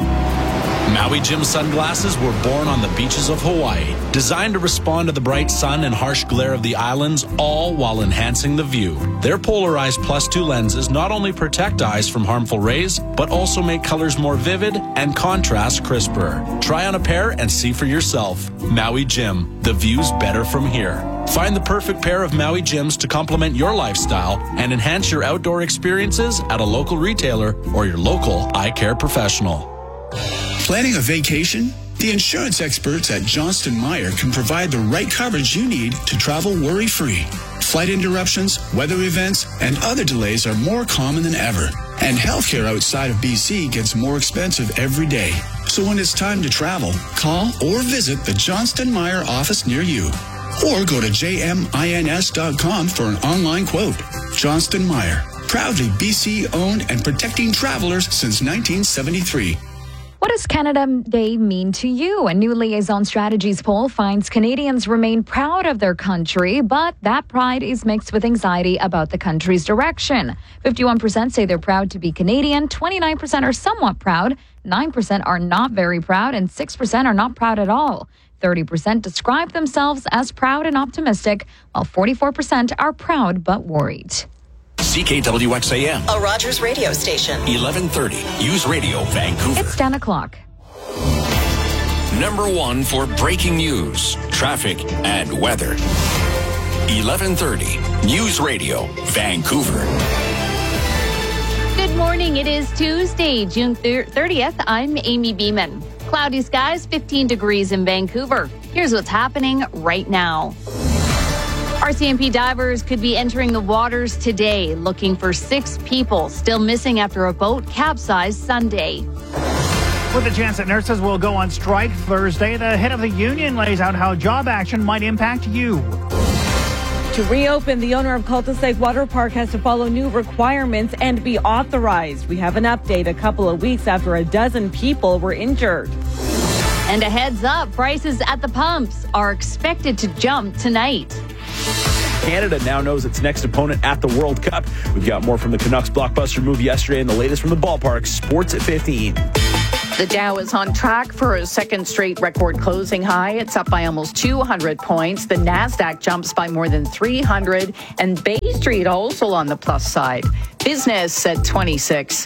Maui Jim sunglasses were born on the beaches of Hawaii, designed to respond to the bright sun and harsh glare of the islands, all while enhancing the view. Their polarized plus two lenses not only protect eyes from harmful rays, but also make colors more vivid and contrast crisper. Try on a pair and see for yourself. Maui Jim, the view's better from here. Find the perfect pair of Maui Jims to complement your lifestyle and enhance your outdoor experiences at a local retailer or your local eye care professional. Planning a vacation? The insurance experts at Johnston Meyer can provide the right coverage you need to travel worry-free. Flight interruptions, weather events, and other delays are more common than ever. And healthcare outside of B C gets more expensive every day. So when it's time to travel, call or visit the Johnston Meyer office near you. Or go to j m ins dot com for an online quote. Johnston Meyer, proudly B C-owned and protecting travelers since nineteen seventy-three. What does Canada Day mean to you? A new Liaison Strategies poll finds Canadians remain proud of their country, but that pride is mixed with anxiety about the country's direction. fifty-one percent say they're proud to be Canadian, twenty-nine percent are somewhat proud, nine percent are not very proud, and six percent are not proud at all. thirty percent describe themselves as proud and optimistic, while forty-four percent are proud but worried. C K W X A M, a Rogers radio station. eleven thirty News Radio, Vancouver. It's ten o'clock. Number one for breaking news, traffic, and weather. eleven thirty News Radio, Vancouver. Good morning. It is Tuesday, June thirtieth. I'm Amy Beeman. Cloudy skies, fifteen degrees in Vancouver. Here's what's happening right now. R C M P divers could be entering the waters today, looking for six people still missing after a boat capsized Sunday. With a chance that nurses will go on strike Thursday, the head of the union lays out how job action might impact you. To reopen, the owner of Cultus Lake Water Park has to follow new requirements and be authorized. We have an update a couple of weeks after a dozen people were injured. And a heads up, prices at the pumps are expected to jump tonight. Canada now knows its next opponent at the World Cup. We've got more from the Canucks blockbuster move yesterday and the latest from the ballpark. Sports at fifteen. The Dow is on track for a second straight record closing high. It's up by almost two hundred points. The Nasdaq jumps by more than three hundred, and Bay Street also on the plus side. Business at twenty-six.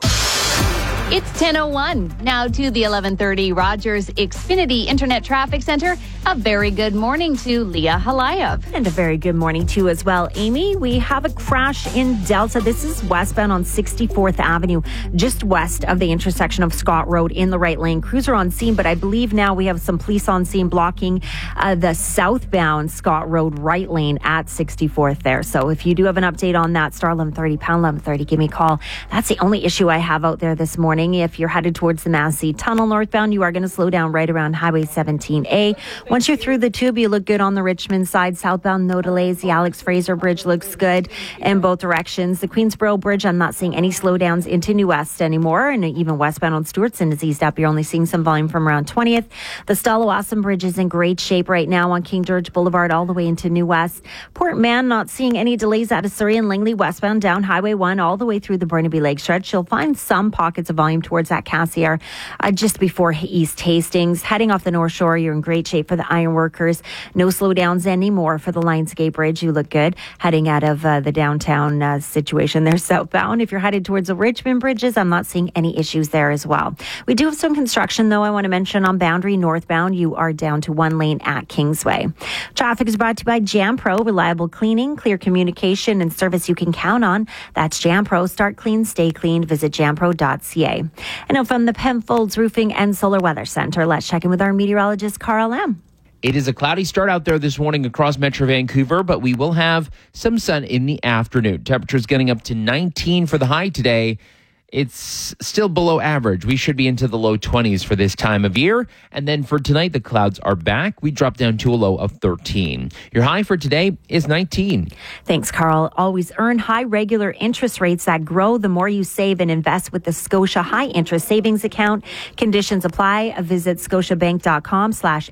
It's ten oh one. Now to the eleven thirty Rogers Xfinity Internet Traffic Center. A very good morning to Leah Halayev. And a very good morning to you as well, Amy. We have a crash in Delta. This is westbound on sixty-fourth Avenue, just west of the intersection of Scott Road in the right lane. Cruiser on scene, but I believe now we have some police on scene blocking uh, the southbound Scott Road right lane at sixty-fourth there. So if you do have an update on that, star eleven thirty, pound eleven thirty, give me a call. That's the only issue I have out there this morning. If you're headed towards the Massey Tunnel northbound, you are going to slow down right around Highway seventeen A. Once you're through the tube, you look good on the Richmond side. Southbound, no delays. The Alex Fraser Bridge looks good in both directions. The Queensboro Bridge, I'm not seeing any slowdowns into New West anymore. And even westbound on Stewartson is eased up. You're only seeing some volume from around twentieth. The Stallawasam Bridge is in great shape right now on King George Boulevard all the way into New West. Port Mann, not seeing any delays out of Surrey and Langley westbound down Highway one all the way through the Burnaby Lake stretch. You'll find some pockets of volume towards that Cassiar uh, just before East Hastings. Heading off the North Shore, you're in great shape for the ironworkers. No slowdowns anymore for the Lionsgate Bridge. You look good heading out of uh, the downtown uh, situation there southbound. If you're headed towards the Richmond bridges, I'm not seeing any issues there as well. We do have some construction, though, I want to mention on Boundary northbound. You are down to one lane at Kingsway. Traffic is brought to you by JamPro. Reliable cleaning, clear communication, and service you can count on. That's JamPro. Start clean, stay clean. Visit jampro dot c a. And now from the Penfolds Roofing and Solar Weather Center, let's check in with our meteorologist, Carl M. It is a cloudy start out there this morning across Metro Vancouver, but we will have some sun in the afternoon. Temperatures getting up to nineteen for the high today. It's still below average. We should be into the low twenties for this time of year. And then for tonight, the clouds are back. We drop down to a low of thirteen. Your high for today is nineteen. Thanks, Carl. Always earn high regular interest rates that grow the more you save and invest with the Scotia High Interest Savings Account. Conditions apply. Visit scotiabank.com slash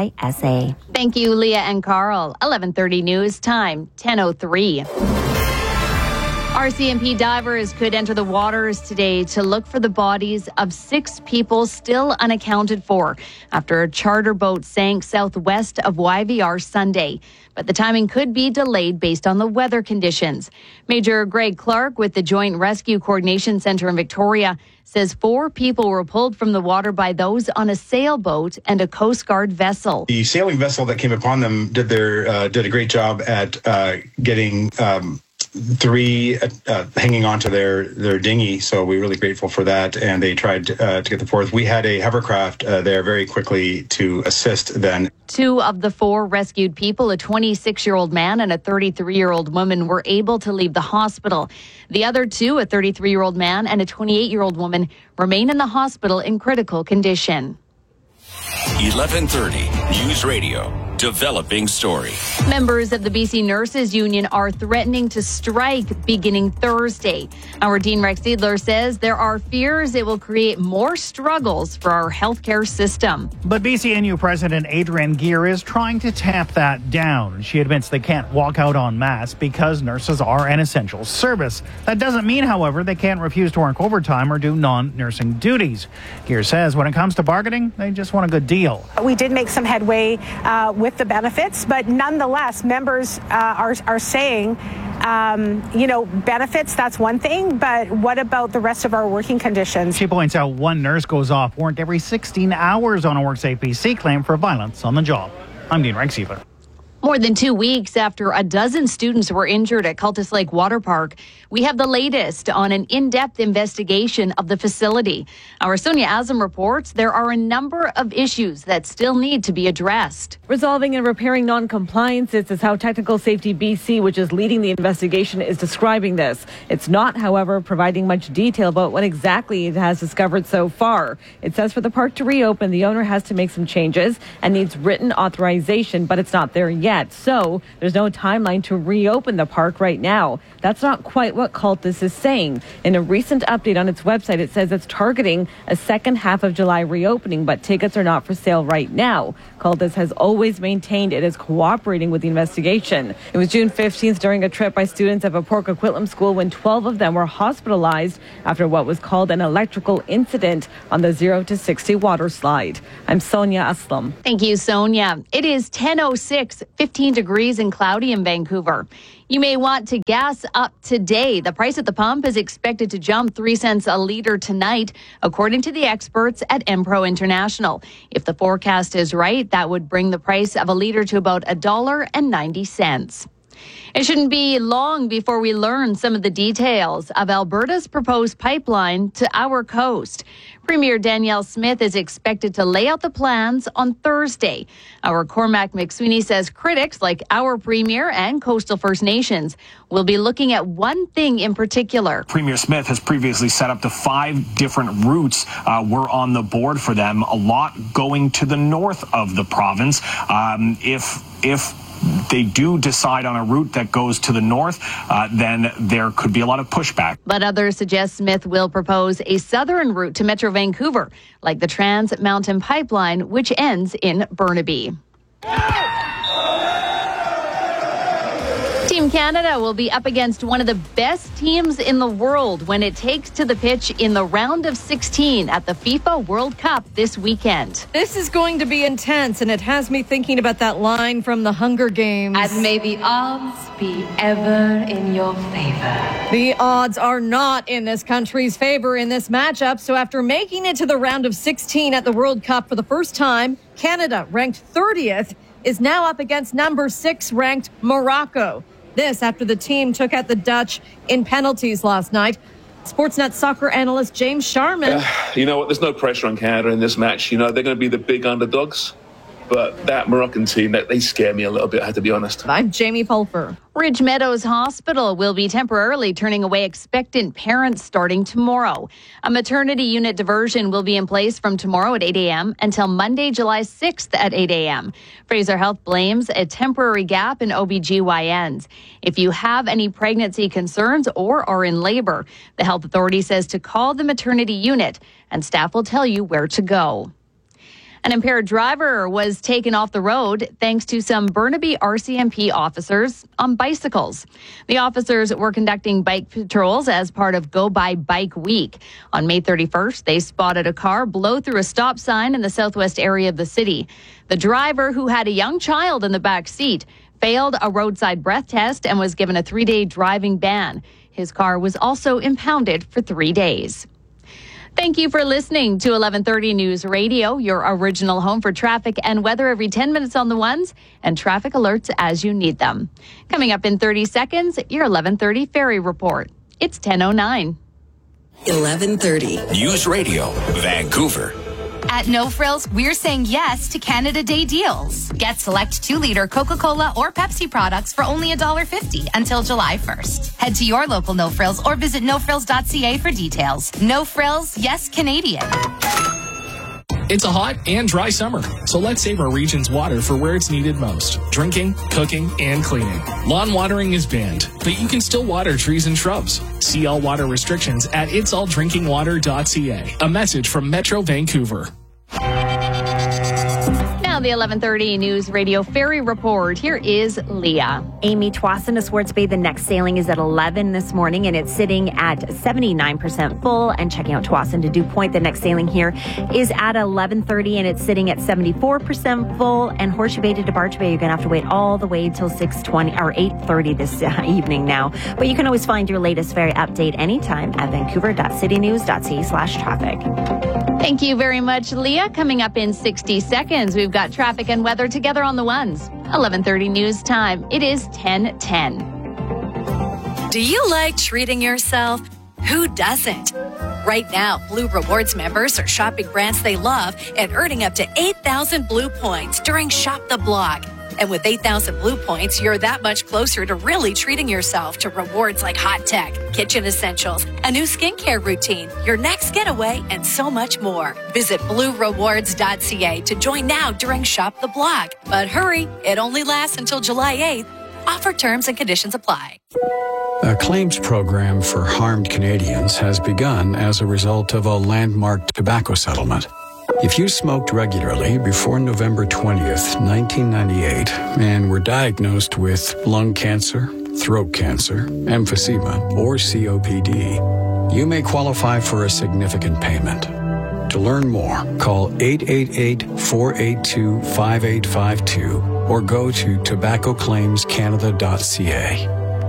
HISA. Thank you, Leah and Carl. eleven thirty news time, ten oh three. R C M P divers could enter the waters today to look for the bodies of six people still unaccounted for after a charter boat sank southwest of Y V R Sunday. But the timing could be delayed based on the weather conditions. Major Greg Clark with the Joint Rescue Coordination Center in Victoria says four people were pulled from the water by those on a sailboat and a Coast Guard vessel. The sailing vessel that came upon them did their uh, did a great job at uh, getting um, three uh, hanging onto their, their dinghy, so we're really grateful for that, and they tried uh, to get the fourth. We had a hovercraft uh, there very quickly to assist then. Two of the four rescued people, a twenty-six-year-old man and a thirty-three-year-old woman, were able to leave the hospital. The other two, a thirty-three-year-old man and a twenty-eight-year-old woman, remain in the hospital in critical condition. eleven thirty News Radio. Developing story. Members of the B C Nurses Union are threatening to strike beginning Thursday. Our Dean Rex Seidler says there are fears it will create more struggles for our healthcare system. But B C N U President Adrienne Geer is trying to tamp that down. She admits they can't walk out en masse because nurses are an essential service. That doesn't mean, however, they can't refuse to work overtime or do non-nursing duties. Geer says when it comes to bargaining, they just want a good deal. We did make some headway uh, with the benefits, but nonetheless, members uh, are, are saying, um, you know, benefits, that's one thing, but what about the rest of our working conditions? She points out one nurse goes off warrant every sixteen hours on a WorkSafe B C claim for violence on the job. I'm Dean Rex Seidler. More than two weeks after a dozen students were injured at Cultus Lake Water Park, we have the latest on an in-depth investigation of the facility. Our Sonia Azam reports there are a number of issues that still need to be addressed. Resolving and repairing non-compliances is how Technical Safety B C, which is leading the investigation, is describing this. It's not, however, providing much detail about what exactly it has discovered so far. It says for the park to reopen, the owner has to make some changes and needs written authorization, but it's not there yet. So there's no timeline to reopen the park right now. That's not quite what Cultus is saying. In a recent update on its website, it says it's targeting a second half of July reopening, but tickets are not for sale right now. Cultus has always maintained it is cooperating with the investigation. It was June fifteenth during a trip by students at Port Coquitlam School when twelve of them were hospitalized after what was called an electrical incident on the zero to sixty water slide. I'm Sonia Aslam. Thank you, Sonia. It is ten oh six, fifteen degrees and cloudy in Vancouver. You may want to gas up today. The price at the pump is expected to jump three cents a litre tonight, according to the experts at Enpro International. If the forecast is right, that would bring the price of a litre to about one dollar and ninety cents. It shouldn't be long before we learn some of the details of Alberta's proposed pipeline to our coast. Premier Danielle Smith is expected to lay out the plans on Thursday. Our Cormac McSweeney says critics like our Premier and Coastal First Nations will be looking at one thing in particular. Premier Smith has previously set up to five different routes uh, were on the board for them, a lot going to the north of the province. Um, if if they do decide on a route that goes to the north, uh, then there could be a lot of pushback. But others suggest Smith will propose a southern route to Metro Vancouver, like the Trans Mountain Pipeline, which ends in Burnaby. Team Canada will be up against one of the best teams in the world when it takes to the pitch in the round of sixteen at the FIFA World Cup this weekend. This is going to be intense, and it has me thinking about that line from the Hunger Games. And may the odds be ever in your favor. The odds are not in this country's favor in this matchup. So after making it to the round of sixteen at the World Cup for the first time, Canada, ranked thirtieth, is now up against number six ranked Morocco. This after the team took out the Dutch in penalties last night. Sportsnet soccer analyst James Sharman. Uh, you know what? There's no pressure on Canada in this match. You know, they're going to be the big underdogs. But that Moroccan team, they scare me a little bit, I have to be honest. I'm Jamie Pulfer. Ridge Meadows Hospital will be temporarily turning away expectant parents starting tomorrow. A maternity unit diversion will be in place from tomorrow at eight a.m. until Monday, July sixth at eight a.m. Fraser Health blames a temporary gap in O B G Y Ns. If you have any pregnancy concerns or are in labor, the health authority says to call the maternity unit and staff will tell you where to go. An impaired driver was taken off the road thanks to some Burnaby R C M P officers on bicycles. The officers were conducting bike patrols as part of Go By Bike Week. On May thirty-first, they spotted a car blow through a stop sign in the southwest area of the city. The driver, who had a young child in the back seat, failed a roadside breath test and was given a three-day driving ban. His car was also impounded for three days. Thank you for listening to eleven thirty News Radio, your original home for traffic and weather every ten minutes on the ones and traffic alerts as you need them. Coming up in thirty seconds, your eleven thirty Ferry Report. It's ten oh nine. eleven thirty News Radio, Vancouver. At No Frills, we're saying yes to Canada Day deals. Get select two-liter Coca-Cola or Pepsi products for only one dollar fifty until July first. Head to your local No Frills or visit no frills dot c a for details. No Frills, yes Canadian. It's a hot and dry summer, so let's save our region's water for where it's needed most. Drinking, cooking, and cleaning. Lawn watering is banned, but you can still water trees and shrubs. See all water restrictions at its all drinking water dot c a. A message from Metro Vancouver. Now the eleven thirty News Radio Ferry Report. Here is Leah. Amy Tsawwassen to Swartz Bay. The next sailing is at eleven this morning, and it's sitting at seventy-nine percent full. And checking out Tsawwassen to Dew Point, the next sailing here is at eleven thirty, and it's sitting at seventy-four percent full. And Horseshoe Bay to DeBarge Bay, you're going to have to wait all the way till six twenty or eight thirty this uh, evening now. But you can always find your latest ferry update anytime at vancouver dot city news dot c a slash traffic. Thank you very much, Leah. Coming up in sixty seconds, we've got traffic and weather together on the ones. eleven thirty news time. It is ten ten. Do you like treating yourself? Who doesn't? Right now, Blue Rewards members are shopping brands they love and earning up to eight thousand Blue points during Shop the Block. And with eight thousand Blue points, you're that much closer to really treating yourself to rewards like hot tech, kitchen essentials, a new skincare routine, your next getaway, and so much more. Visit blue rewards dot c a to join now during Shop the Block. But hurry, it only lasts until July eighth. Offer terms and conditions apply. A claims program for harmed Canadians has begun as a result of a landmark tobacco settlement. If you smoked regularly before November twentieth, nineteen ninety-eight, and were diagnosed with lung cancer, throat cancer, emphysema, or C O P D, you may qualify for a significant payment. To learn more, call eight eight eight, four eight two, five eight five two or go to tobacco claims canada dot c a.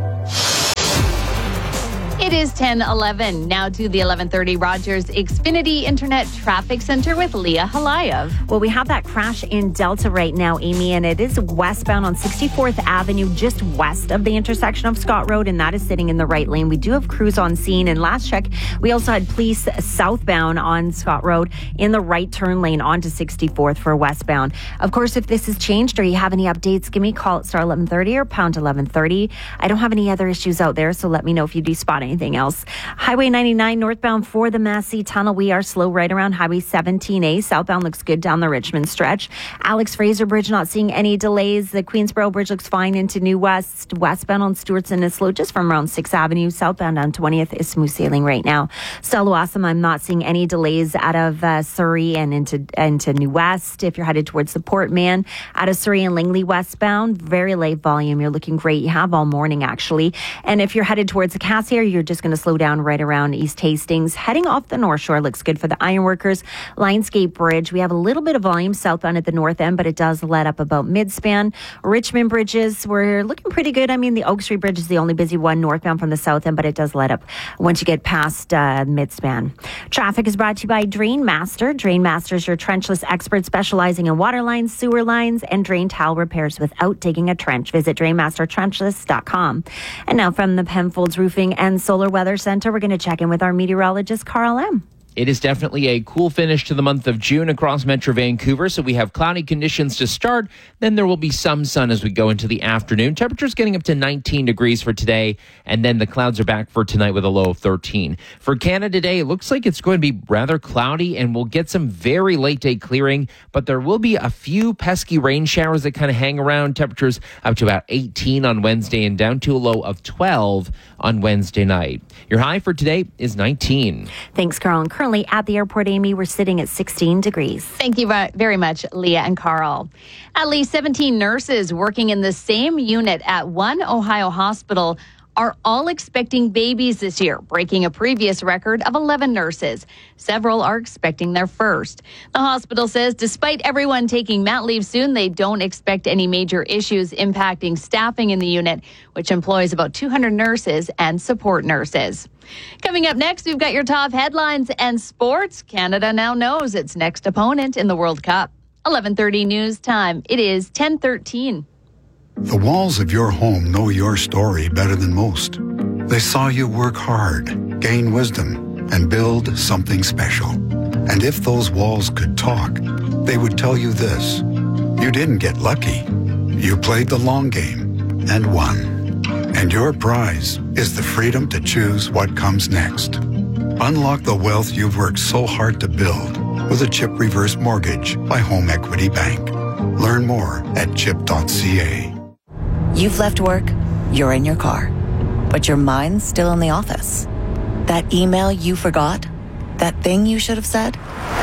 It is ten eleven. Now to the eleven thirty Rogers Xfinity Internet Traffic Center with Leah Halayev. Well, we have that crash in Delta right now, Amy, and it is westbound on sixty-fourth Avenue, just west of the intersection of Scott Road, and that is sitting in the right lane. We do have crews on scene, and last check, we also had police southbound on Scott Road in the right turn lane onto sixty-fourth for westbound. Of course, if this has changed or you have any updates, give me a call at star eleven thirty or pound eleven thirty. I don't have any other issues out there, so let me know if you do spot anything. Anything else. Highway ninety-nine northbound for the Massey Tunnel. We are slow right around Highway seventeen A. Southbound looks good down the Richmond stretch. Alex Fraser Bridge not seeing any delays. The Queensboro Bridge looks fine into New West. Westbound on Stewartson is slow just from around sixth Avenue. Southbound on twentieth is smooth sailing right now. Stellawasam, I'm not seeing any delays out of uh, Surrey and into into New West. If you're headed towards the Port Man, out of Surrey and Langley westbound, very late volume. You're looking great. You have all morning actually. And if you're headed towards the Cassiar, you're just going to slow down right around East Hastings. Heading off the North Shore looks good for the Ironworkers. Lionsgate Bridge, we have a little bit of volume southbound at the north end, but it does let up about mid-span. Richmond Bridges, we're looking pretty good. I mean, the Oak Street Bridge is the only busy one northbound from the south end, but it does let up once you get past uh, mid-span. Traffic is brought to you by Drain Master. Drain Master is your trenchless expert specializing in water lines, sewer lines, and drain tile repairs without digging a trench. Visit drain master trenchless dot com. And now from the Penfolds Roofing and Solar Weather Center, we're going to check in with our meteorologist, Carl M. It is definitely a cool finish to the month of June across Metro Vancouver. So we have cloudy conditions to start. Then there will be some sun as we go into the afternoon. Temperatures getting up to nineteen degrees for today. And then the clouds are back for tonight with a low of thirteen. For Canada today, it looks like it's going to be rather cloudy and we'll get some very late day clearing. But there will be a few pesky rain showers that kind of hang around. Temperatures up to about eighteen on Wednesday and down to a low of twelve on Wednesday night. Your high for today is nineteen. Thanks, Carl. And currently at the airport, Amy, we're sitting at sixteen degrees. Thank you very much, Leah and Carl. At least seventeen nurses working in the same unit at one Ohio hospital are all expecting babies this year, breaking a previous record of eleven nurses. Several are expecting their first. The hospital says despite everyone taking mat leave soon, they don't expect any major issues impacting staffing in the unit, which employs about two hundred nurses and support nurses. Coming up next, we've got your top headlines and sports. Canada now knows its next opponent in the World Cup. eleven thirty news time. It is ten thirteen. The walls of your home know your story better than most. They saw you work hard, gain wisdom, and build something special. And if those walls could talk, they would tell you this. You didn't get lucky. You played the long game and won. And your prize is the freedom to choose what comes next. Unlock the wealth you've worked so hard to build with a CHIP reverse mortgage by Home Equity Bank. Learn more at chip dot c a. You've left work, you're in your car, but your mind's still in the office. That email you forgot? That thing you should have said?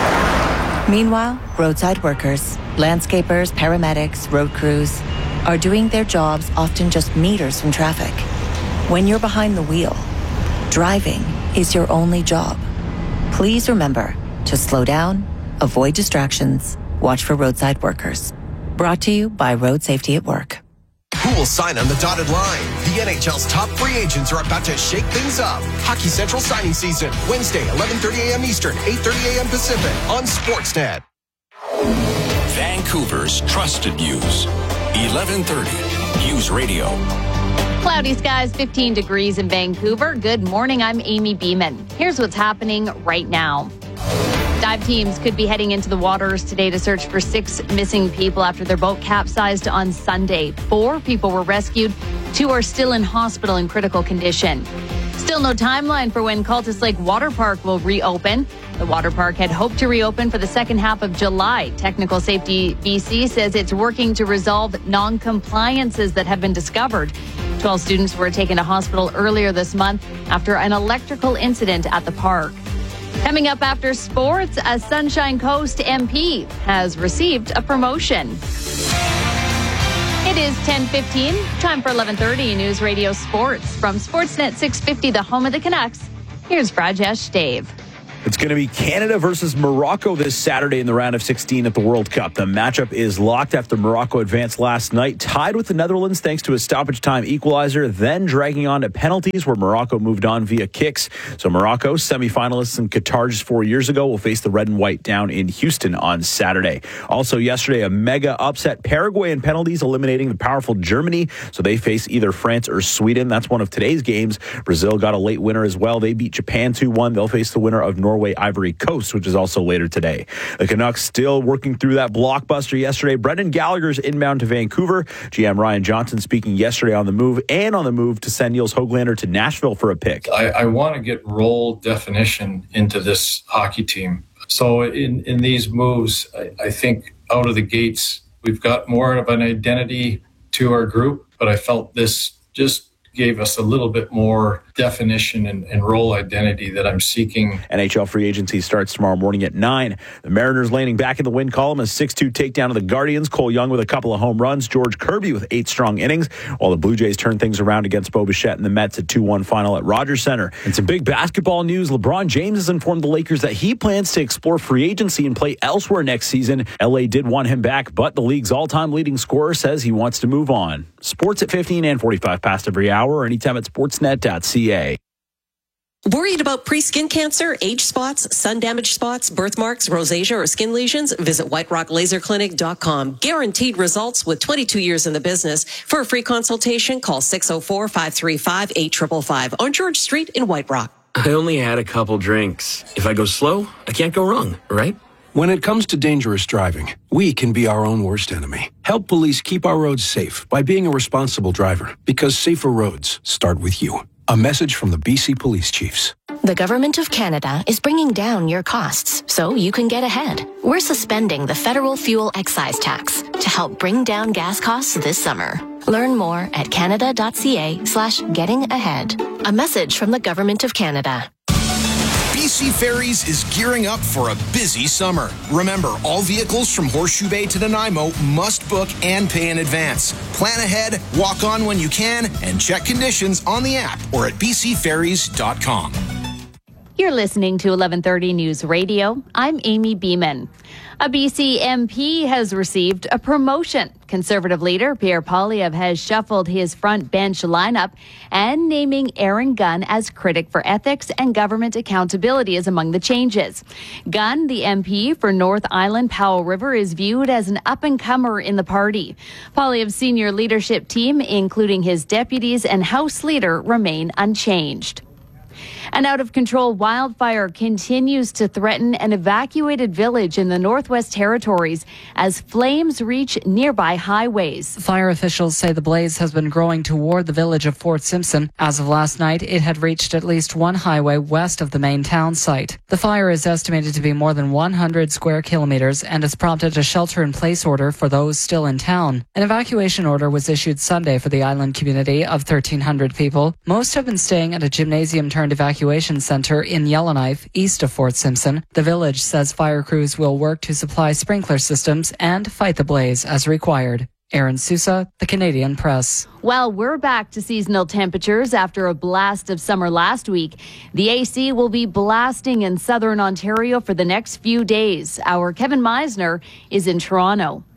Meanwhile, roadside workers, landscapers, paramedics, road crews are doing their jobs often just meters from traffic. When you're behind the wheel, driving is your only job. Please remember to slow down, avoid distractions, watch for roadside workers. Brought to you by Road Safety at Work. cool sign on the dotted line. The N H L's top free agents are about to shake things up. Hockey Central signing season, Wednesday, eleven thirty a.m. Eastern, eight thirty a.m. Pacific on Sportsnet. Vancouver's trusted news. eleven thirty News Radio. Cloudy skies, fifteen degrees in Vancouver. Good morning, I'm Amy Beeman. Here's what's happening right now. Dive teams could be heading into the waters today to search for six missing people after their boat capsized on Sunday. Four people were rescued. Two are still in hospital in critical condition. Still no timeline for when Cultus Lake Water Park will reopen. The water park had hoped to reopen for the second half of July. Technical Safety B C says it's working to resolve non-compliances that have been discovered. twelve students were taken to hospital earlier this month after an electrical incident at the park. Coming up after sports, a Sunshine Coast M P has received a promotion. It is ten fifteen, time for eleven thirty News Radio Sports. From Sportsnet six fifty, the home of the Canucks, here's Rajesh Dave. It's going to be Canada versus Morocco this Saturday in the round of sixteen at the World Cup. The matchup is locked after Morocco advanced last night, tied with the Netherlands thanks to a stoppage time equalizer, then dragging on to penalties where Morocco moved on via kicks. So Morocco, semifinalists in Qatar just four years ago, will face the red and white down in Houston on Saturday. Also yesterday, a mega upset Paraguay in penalties, eliminating the powerful Germany. So they face either France or Sweden. That's one of today's games. Brazil got a late winner as well. They beat Japan two one. They'll face the winner of Norway. Norway Ivory Coast, which is also later today. The Canucks still working through that blockbuster yesterday. Brendan Gallagher's inbound to Vancouver. G M Ryan Johnson speaking yesterday on the move and on the move to send Niels Höglander to Nashville for a pick. I, I want to get role definition into this hockey team. So in, in these moves, I, I think out of the gates, we've got more of an identity to our group, but I felt this just gave us a little bit more definition and, and role identity that I'm seeking. N H L free agency starts tomorrow morning at nine. The Mariners landing back in the win column, a six two takedown of the Guardians. Cole Young with a couple of home runs. George Kirby with eight strong innings, while the Blue Jays turn things around against Bo Bichette and the Mets at two one final at Rogers Center. And some big basketball news. LeBron James has informed the Lakers that he plans to explore free agency and play elsewhere next season. L A did want him back, but the league's all-time leading scorer says he wants to move on. Sports at fifteen and forty-five past every hour, or anytime at sportsnet dot c a. Worried about pre-skin cancer, age spots, sun-damaged spots, birthmarks, rosacea, or skin lesions? Visit white rock laser clinic dot com. Guaranteed results with twenty-two years in the business. For a free consultation, call six oh four, five three five, eight five five on George Street in White Rock. I only had a couple drinks. If I go slow, I can't go wrong, right? When it comes to dangerous driving, we can be our own worst enemy. Help police keep our roads safe by being a responsible driver, because safer roads start with you. A message from the B C Police Chiefs. The Government of Canada is bringing down your costs so you can get ahead. We're suspending the federal fuel excise tax to help bring down gas costs this summer. Learn more at canada.ca slash getting ahead. A message from the Government of Canada. B C Ferries is gearing up for a busy summer. Remember, all vehicles from Horseshoe Bay to Nanaimo must book and pay in advance. Plan ahead, walk on when you can, and check conditions on the app or at b c ferries dot com. You're listening to eleven thirty News Radio. I'm Amy Beeman. A B C M P has received a promotion. Conservative leader Pierre Poilievre has shuffled his front bench lineup, and naming Aaron Gunn as critic for ethics and government accountability is among the changes. Gunn, the M P for North Island Powell River, is viewed as an up-and-comer in the party. Poilievre's senior leadership team, including his deputies and House leader, remain unchanged. An out-of-control wildfire continues to threaten an evacuated village in the Northwest Territories as flames reach nearby highways. Fire officials say the blaze has been growing toward the village of Fort Simpson. As of last night, it had reached at least one highway west of the main town site. The fire is estimated to be more than one hundred square kilometers and has prompted a shelter-in-place order for those still in town. An evacuation order was issued Sunday for the island community of thirteen hundred people. Most have been staying at a gymnasium-turned evacuation center in Yellowknife, east of Fort Simpson. The village says fire crews will work to supply sprinkler systems and fight the blaze as required. Aaron Sousa, The Canadian Press. Well, we're back to seasonal temperatures after a blast of summer last week. The A C will be blasting in southern Ontario for the next few days. Our Kevin Meisner is in Toronto.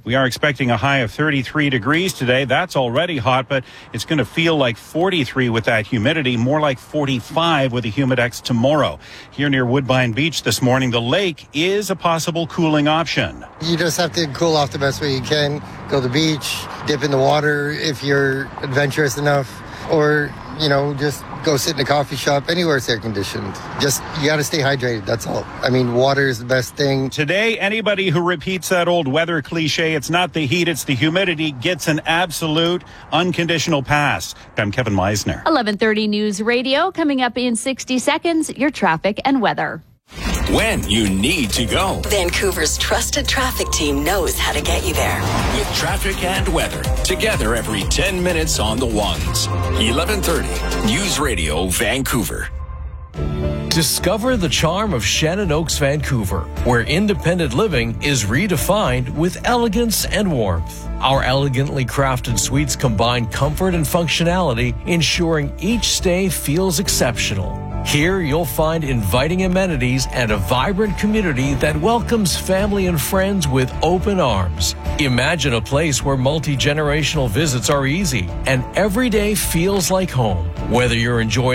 We are expecting a high of thirty-three degrees today. That's already hot, but it's going to feel like forty-three with that humidity, more like forty-five with a humidex tomorrow. Here near Woodbine Beach this morning, the lake is a possible cooling option. You just have to cool off the best way you can. Go to the beach, dip in the water if you're adventurous enough, or, you know, just go sit in a coffee shop, anywhere it's air conditioned. Just, you got to stay hydrated, that's all. I mean, water is the best thing. Today, anybody who repeats that old weather cliche, it's not the heat, it's the humidity, gets an absolute unconditional pass. I'm Kevin Meisner. eleven thirty News Radio. Coming up in sixty seconds, your traffic and weather. When you need to go. Vancouver's trusted traffic team knows how to get you there. With traffic and weather, together every ten minutes on the ones. eleven thirty News Radio Vancouver. Discover the charm of Shannon Oaks, Vancouver, where independent living is redefined with elegance and warmth. Our elegantly crafted suites combine comfort and functionality, ensuring each stay feels exceptional. Here you'll find inviting amenities and a vibrant community that welcomes family and friends with open arms. Imagine a place where multi-generational visits are easy and every day feels like home. Whether you're enjoying